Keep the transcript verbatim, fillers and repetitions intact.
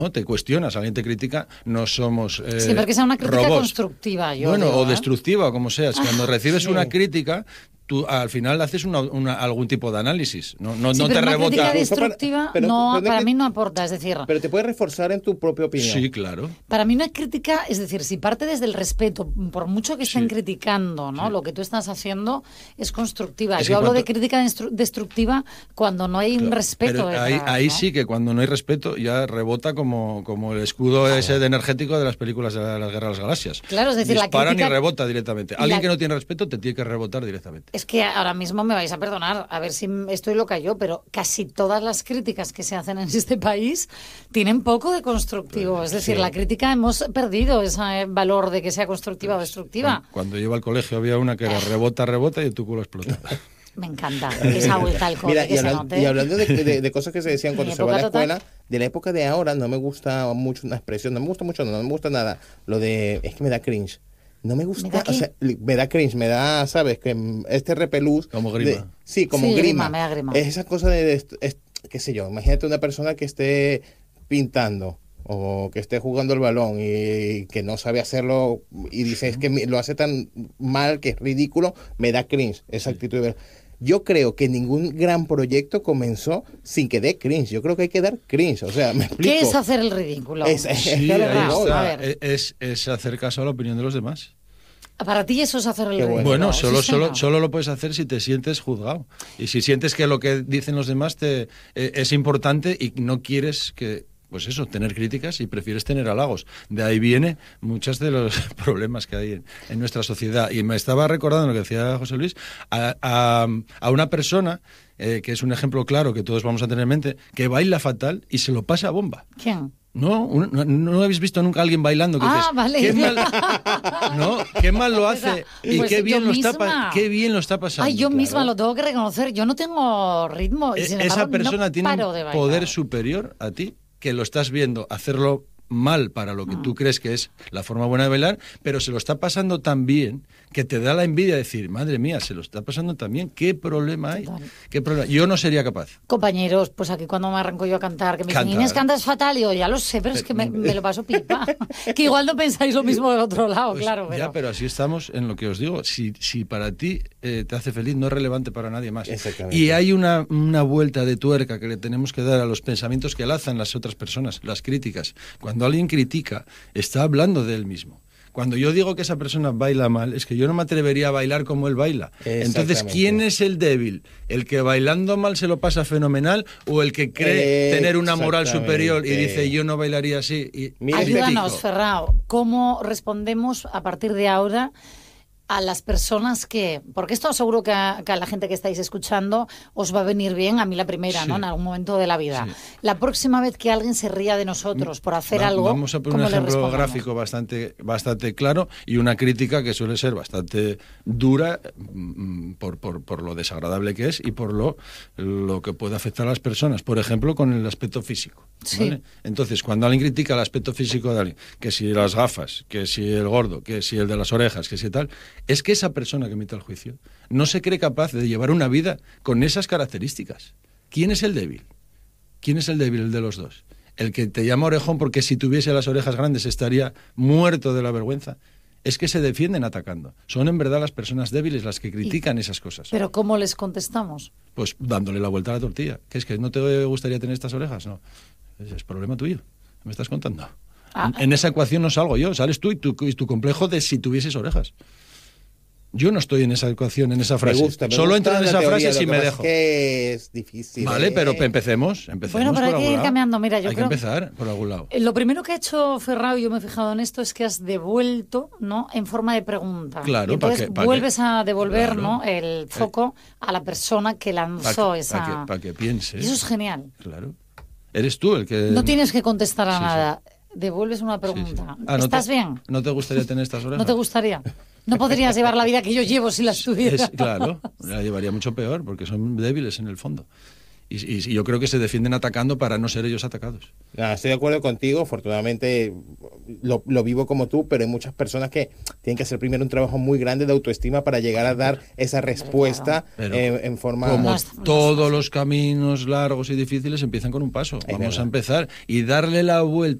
No, te cuestionas, alguien te critica, no somos eh, Sí, perquè és una crítica robots. constructiva, jo Bueno, digo, o ¿eh? destructiva, o como sea. Cuando recibes sí. una crítica, tú al final haces una, una, algún tipo de análisis. No, no, Sí, no pero te una rebota. crítica Incluso para- destructiva pero- no, pero no para que- mí no aporta, es decir, Pero te puedes reforzar en tu propia opinión. Sí, claro. para mí una crítica, es decir, si parte desde el respeto, por mucho que estén Sí. criticando, ¿no? Sí. Lo que tú estás haciendo es constructiva. Es Yo que hablo de cuanto- crítica destru- destructiva cuando no hay un Claro, respeto pero detrás, ahí, ahí ¿no? sí que cuando no hay respeto ya rebota como, como el escudo ese de energético de las películas de la, la Guerra de las Galaxias. Claro, es decir, la Disparan crítica- y rebota directamente. y Alguien la- que no tiene respeto te tiene que rebotar directamente. Es que ahora mismo me vais a perdonar, a ver si estoy loca yo, pero casi todas las críticas que se hacen en este país tienen poco de constructivo. Es decir, sí. la crítica hemos perdido ese valor de que sea constructiva o destructiva. Cuando yo iba al colegio había una que era rebota, rebota y tu culo explota. Me encanta esa vuelta al cole Mira, que y, se hablan- note. y hablando de, de- de cosas que se decían cuando Mi se va a la época total. escuela, de la época de ahora no me gusta mucho una expresión, no me gusta mucho, no, no me gusta nada. Lo de, es que me da cringe. No me gusta, ¿Me da qué? o sea, li- me da cringe, me da, ¿sabes? Que mm, este repelús. Como grima. de- sí, como Sí, grima. grima, me da grima. Es esa cosa de, de- es- qué sé yo, imagínate una persona que esté pintando o que esté jugando el balón y que no sabe hacerlo y dice es que mi- lo hace tan mal que es ridículo, me da cringe esa actitud de... Yo creo que ningún gran proyecto comenzó sin que dé cringe. Yo creo que hay que dar cringe. O sea, me explico. ¿Qué es hacer el ridículo? Es- es- Sí, que ahí verdad, está. a ver. Es, es hacer caso a la opinión de los demás. Para ti eso es hacer el Qué ridículo. Bueno, ¿sí, solo, señor? solo, solo lo puedes hacer si te sientes juzgado. Y si sientes que lo que dicen los demás te, eh, es importante y no quieres que, pues eso, tener críticas y prefieres tener halagos. De ahí viene muchos de los problemas que hay en, en nuestra sociedad. Y me estaba recordando lo que decía José Luis, a, a, a una persona, eh, que es un ejemplo claro que todos vamos a tener en mente, que baila fatal y se lo pasa a bomba. ¿Quién? No, un- no, no habéis visto nunca a alguien bailando que Ah, dices, vale. qué mal, no, qué mal lo Pues, hace ah, y pues qué yo bien lo está misma. pa- qué bien lo está pasando. Ay, yo Claro. misma lo tengo que reconocer. Yo no tengo ritmo. Y E- sin Esa embargo, persona no tiene paro de un bailar. poder superior a ti, que lo estás viendo hacerlo mal para lo que Ah. tú crees que es la forma buena de bailar, pero se lo está pasando tan bien que te da la envidia de decir, madre mía, se lo está pasando tan bien, ¿qué problema hay? Total. ¿Qué problema? Yo no sería capaz. Compañeros, pues aquí cuando me arranco yo a cantar, que me dicen, Cantar. Inés, cantas fatal, y yo, ya lo sé, pero es que me, me lo paso pipa. Que igual no pensáis lo mismo del otro lado, Pues claro. Pero... Ya, pero así estamos en lo que os digo. Si, si para ti eh, te hace feliz, no es relevante para nadie más. Exactamente. Y hay una, una vuelta de tuerca que le tenemos que dar a los pensamientos que lanzan las otras personas, las críticas. Cuando alguien critica, está hablando de él mismo. Cuando yo digo que esa persona baila mal, es que yo no me atrevería a bailar como él baila. Entonces, Exactamente. ¿quién es el débil? ¿El que bailando mal se lo pasa fenomenal o el que cree tener una moral superior y dice yo no bailaría así? Y, Mira, Ayúdanos, critico? Ferrao, ¿cómo respondemos a partir de ahora a las personas que, porque esto seguro que a, que a la gente que estáis escuchando os va a venir bien, a mí la primera, Sí. ¿no? En algún momento de la vida. Sí. La próxima vez que alguien se ría de nosotros por hacer Va- algo, Vamos a poner ¿cómo un le ejemplo respondemos? gráfico bastante, bastante claro y una crítica que suele ser bastante dura mm, por, por, por lo desagradable que es y por lo, lo que puede afectar a las personas. Por ejemplo, con el aspecto físico. Sí. ¿vale? Entonces, cuando alguien critica el aspecto físico de alguien, que si las gafas, que si el gordo, que si el de las orejas, que si tal, es que esa persona que emite el juicio no se cree capaz de llevar una vida con esas características. ¿Quién es el débil? ¿Quién es el débil el de los dos? El que te llama orejón porque si tuviese las orejas grandes estaría muerto de la vergüenza. Es que se defienden atacando. Son en verdad las personas débiles las que critican esas cosas. Pero ¿cómo les contestamos? Pues dándole la vuelta a la tortilla. ¿Qué es que no te gustaría tener estas orejas? No. Es, es problema tuyo. ¿Me estás contando? Ah. En, en esa ecuación no salgo yo. Sales tú y tu, y tu complejo de si tuvieses orejas. Yo no estoy en esa ecuación, en esa frase. Me gusta, me Solo gusta entro en la esa teoría, frase si lo que me pasa dejo. Es que es difícil. Vale, ¿eh? pero empecemos. empecemos Bueno, pero por hay que algún ir lado. cambiando. Mira, yo hay creo- que empezar por algún lado. Eh, Lo primero que ha hecho Ferrao, y yo me he fijado en esto, es que has devuelto, ¿no?, en forma de pregunta. Claro, Y entonces ¿pa' qué? ¿Pa' vuelves qué? a devolver, Claro. ¿no?, el foco a la persona que Para lanzó que, esa... pa' que- pa' que pienses. Y eso es genial. Claro. Eres tú el que... No tienes que contestar a Sí, sí. devuelves Devuelves una Sí, sí. pregunta. Ah, ¿no ¿Estás te- bien? ¿No te gustaría tener estas orejas? ¿No te gustaría? No podrías llevar la vida que yo llevo si las tuviera. Es- claro, la llevaría mucho peor porque son débiles en el fondo. Y, y- y yo creo que se defienden atacando para no ser ellos atacados. Nada, estoy de acuerdo contigo. Afortunadamente, lo, lo vivo como tú, pero hay muchas personas que tienen que hacer primero un trabajo muy grande de autoestima para llegar a dar esa respuesta Pero eh, en forma... como No es- no es todos fácil. los caminos largos y difíciles empiezan con un paso. Es Vamos verdad. a empezar y darle la vuelta